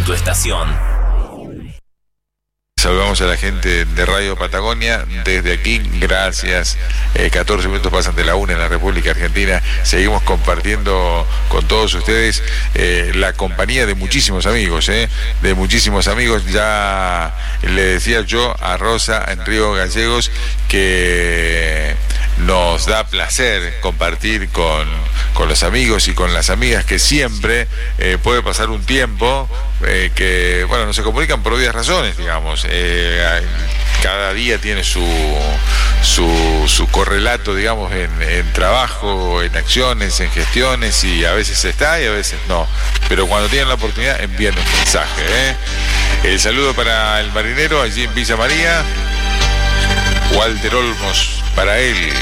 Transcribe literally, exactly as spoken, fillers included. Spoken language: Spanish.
tu estación. Saludamos a la gente de Radio Patagonia desde aquí, gracias. Eh, catorce minutos pasan de la una en la República Argentina. Seguimos compartiendo con todos ustedes eh, la compañía de muchísimos amigos, eh, de muchísimos amigos. Ya le decía yo a Rosa en Río Gallegos que nos da placer compartir con, con los amigos y con las amigas que siempre eh, puede pasar un tiempo eh, que, bueno, no se comunican por obvias razones, digamos. Eh, cada día tiene su, su, su correlato, digamos, en, en trabajo, en acciones, en gestiones, y a veces está y a veces no. Pero cuando tienen la oportunidad, envían un mensaje, ¿eh? El saludo para el marinero allí en Villa María, Walter Olmos, para él.